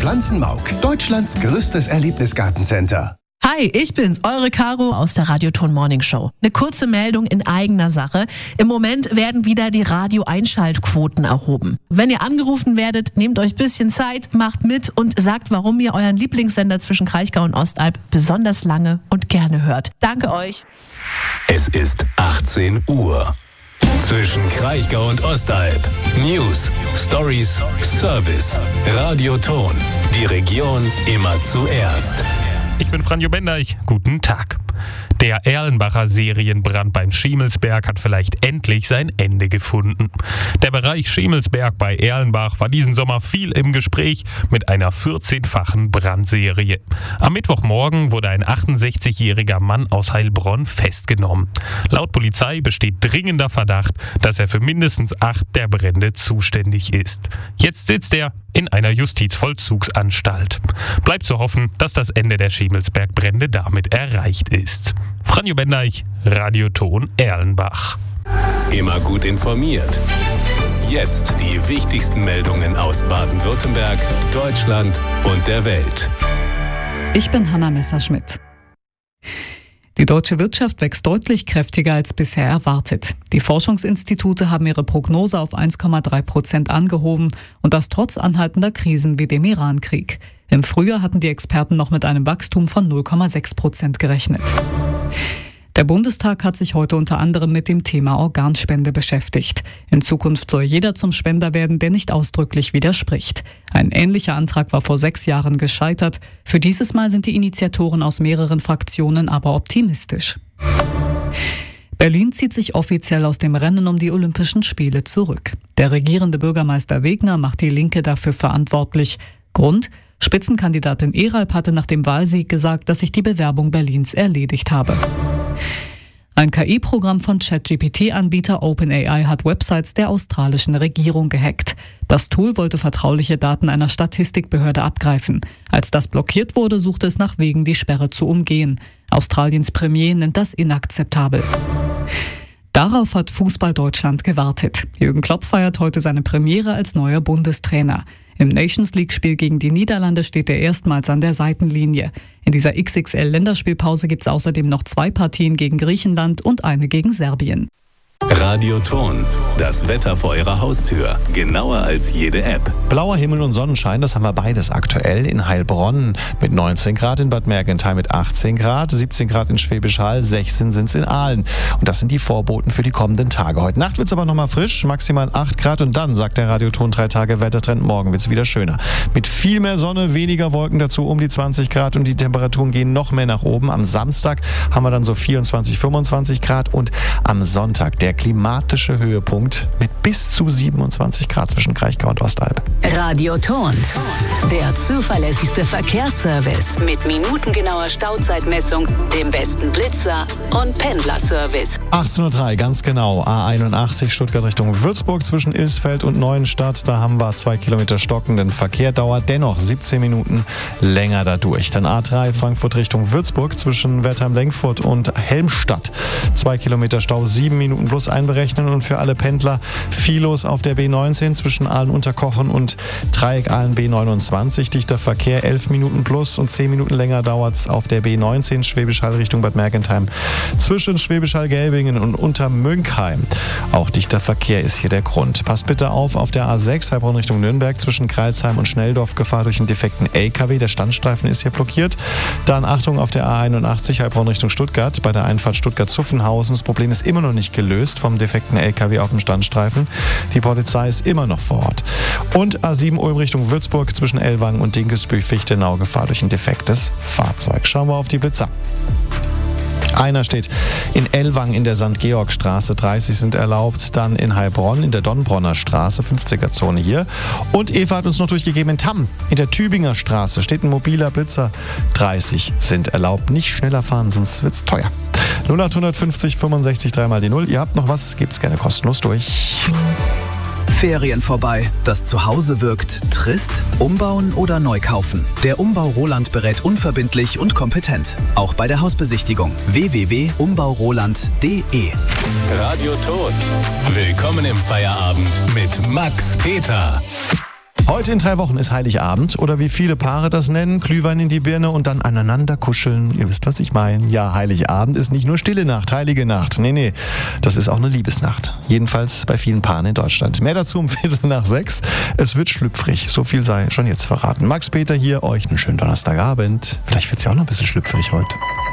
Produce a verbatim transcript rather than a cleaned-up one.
Franzenmauk, Deutschlands größtes Erlebnisgartencenter. Hi, ich bin's, eure Caro aus der Radioton Morning Show. Eine kurze Meldung in eigener Sache. Im Moment werden wieder die Radio-Einschaltquoten erhoben. Wenn ihr angerufen werdet, nehmt euch ein bisschen Zeit, macht mit und sagt, warum ihr euren Lieblingssender zwischen Kraichgau und Ostalb besonders lange und gerne hört. Danke euch. Es ist achtzehn Uhr. Zwischen Kraichgau und Ostalb. News, Stories, Service. Radioton. Die Region immer zuerst. Ich bin Franjo Bendeich. Guten Tag. Der Erlenbacher Serienbrand beim Schiemelsberg hat vielleicht endlich sein Ende gefunden. Der Bereich Schiemelsberg bei Erlenbach war diesen Sommer viel im Gespräch mit einer vierzehnfachen Brandserie. Am Mittwochmorgen wurde ein achtundsechzigjähriger Mann aus Heilbronn festgenommen. Laut Polizei besteht dringender Verdacht, dass er für mindestens acht der Brände zuständig ist. Jetzt sitzt er in einer Justizvollzugsanstalt. Bleibt zu hoffen, dass das Ende der Schiemelsbergbrände damit erreicht ist. Franjo Bendeich, Radioton Erlenbach. Immer gut informiert. Jetzt die wichtigsten Meldungen aus Baden-Württemberg, Deutschland und der Welt. Ich bin Hanna Messerschmidt. Die deutsche Wirtschaft wächst deutlich kräftiger als bisher erwartet. Die Forschungsinstitute haben ihre Prognose auf eins Komma drei Prozent angehoben und das trotz anhaltender Krisen wie dem Iran-Krieg. Im Frühjahr hatten die Experten noch mit einem Wachstum von null Komma sechs Prozent gerechnet. Der Bundestag hat sich heute unter anderem mit dem Thema Organspende beschäftigt. In Zukunft soll jeder zum Spender werden, der nicht ausdrücklich widerspricht. Ein ähnlicher Antrag war vor sechs Jahren gescheitert. Für dieses Mal sind die Initiatoren aus mehreren Fraktionen aber optimistisch. Berlin zieht sich offiziell aus dem Rennen um die Olympischen Spiele zurück. Der regierende Bürgermeister Wegner macht die Linke dafür verantwortlich. Grund? Spitzenkandidatin Eralp hatte nach dem Wahlsieg gesagt, dass sich die Bewerbung Berlins erledigt habe. Ein K I-Programm von ChatGPT-Anbieter OpenAI hat Websites der australischen Regierung gehackt. Das Tool wollte vertrauliche Daten einer Statistikbehörde abgreifen. Als das blockiert wurde, suchte es nach Wegen, die Sperre zu umgehen. Australiens Premier nennt das inakzeptabel. Darauf hat Fußball Deutschland gewartet. Jürgen Klopp feiert heute seine Premiere als neuer Bundestrainer. Im Nations-League-Spiel gegen die Niederlande steht er erstmals an der Seitenlinie. In dieser X X L-Länderspielpause gibt es außerdem noch zwei Partien gegen Griechenland und eine gegen Serbien. Radioton, das Wetter vor Ihrer Haustür, genauer als jede App. Blauer Himmel und Sonnenschein, das haben wir beides aktuell. In Heilbronn mit neunzehn Grad, in Bad Mergentheim mit achtzehn Grad, siebzehn Grad in Schwäbisch Hall, sechzehn sind es in Aalen. Und das sind die Vorboten für die kommenden Tage. Heute Nacht wird es aber nochmal frisch, maximal acht Grad und dann, sagt der Radioton, drei Tage Wettertrend, morgen wird es wieder schöner. Mit viel mehr Sonne, weniger Wolken dazu, um die zwanzig Grad und die Temperaturen gehen noch mehr nach oben. Am Samstag haben wir dann so vierundzwanzig, fünfundzwanzig Grad und am Sonntag der klimatische Höhepunkt mit bis zu siebenundzwanzig Grad zwischen Kraichgau und Ostalb. Radioton, der zuverlässigste Verkehrsservice mit minutengenauer Stauzeitmessung, dem besten Blitzer und Pendlerservice. achtzehn Uhr drei, ganz genau. A einundachtzig Stuttgart Richtung Würzburg zwischen Ilsfeld und Neuenstadt. Da haben wir zwei Kilometer stockenden Verkehr. Dauert dennoch siebzehn Minuten länger dadurch. Dann A drei Frankfurt Richtung Würzburg zwischen Wertheim-Lenkfurt und Helmstadt. Zwei Kilometer Stau, sieben Minuten plus einberechnen. Und für alle Pendler viel los auf der B neunzehn zwischen Aalen-Unterkochen und Dreieck Aalen B neunundzwanzig. Dichter Verkehr, elf Minuten plus und zehn Minuten länger dauert es auf der B neunzehn Schwäbisch Hall Richtung Bad Mergentheim zwischen Schwäbisch Hall-Gelbingen und Untermünkheim. Auch dichter Verkehr ist hier der Grund. Passt bitte auf, auf der A sechs Heilbronn Richtung Nürnberg zwischen Kreilsheim und Schnelldorf Gefahr durch einen defekten L K W. Der Standstreifen ist hier blockiert. Dann Achtung auf der A einundachtzig Heilbronn Richtung Stuttgart bei der Einfahrt Stuttgart-Zuffenhausen. Das Problem ist immer noch nicht gelöst vom defekten L K W auf dem Standstreifen. Die Polizei ist immer noch vor Ort. Und A sieben Ulm Richtung Würzburg zwischen Ellwangen und Dinkelsbüch-Fichtenau Gefahr durch ein defektes Fahrzeug. Schauen wir auf die Blitzer. Einer steht in Ellwangen in der Sankt Georg-Straße, dreißig sind erlaubt. Dann in Heilbronn in der Donnbronner Straße, fünfziger-Zone hier. Und Eva hat uns noch durchgegeben, in Tamm in der Tübinger Straße steht ein mobiler Blitzer, dreißig sind erlaubt. Nicht schneller fahren, sonst wird's teuer. null acht fünfzig fünfundsechzig dreimal die null. Ihr habt noch was, gebt's gerne kostenlos durch. Ferien vorbei, das Zuhause wirkt, trist, umbauen oder neu kaufen. Der Umbau Roland berät unverbindlich und kompetent. Auch bei der Hausbesichtigung. w w w punkt umbau roland punkt d e. Radioton. Willkommen im Feierabend mit Max Peter. Heute in drei Wochen ist Heiligabend oder wie viele Paare das nennen, Glühwein in die Birne und dann aneinander kuscheln. Ihr wisst, was ich meine. Ja, Heiligabend ist nicht nur stille Nacht, heilige Nacht. Nee, nee, das ist auch eine Liebesnacht. Jedenfalls bei vielen Paaren in Deutschland. Mehr dazu um Viertel nach sechs. Es wird schlüpfrig, so viel sei schon jetzt verraten. Max Peter hier, euch einen schönen Donnerstagabend. Vielleicht wird es ja auch noch ein bisschen schlüpfrig heute.